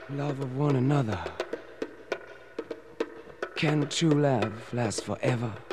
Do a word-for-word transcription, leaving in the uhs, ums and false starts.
love of one another. Can true love last forever?